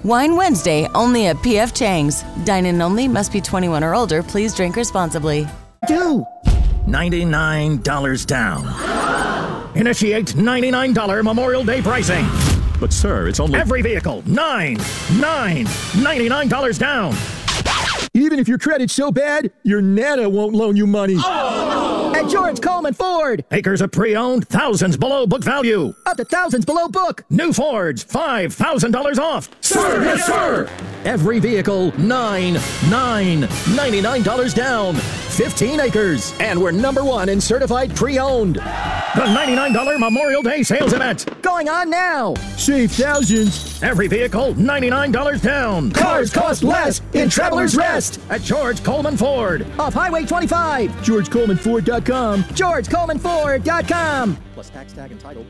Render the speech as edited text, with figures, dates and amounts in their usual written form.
Wine Wednesday, only at P.F. Chang's. Dine-in only, must be 21 or older. Please drink responsibly. $99 down. Initiate $99 Memorial Day pricing. But sir, it's only... Every vehicle, $99 down. Even if your credit's so bad, your Nana won't loan you money. At George Coleman Ford. Acres of pre-owned, thousands below book value. Up to thousands below book. New Fords, $5,000 off. Sir, yes, sir. Every vehicle, $99 down. 15 acres. And we're #1 in certified pre-owned. The $99 Memorial Day sales event. Going on now. Save thousands. Every vehicle, $99 down. Cars cost less in Traveler's Rest. At George Coleman Ford. Off Highway 25. GeorgeColemanFord.com. GeorgeColemanFord.com. Plus tax, tag, and title.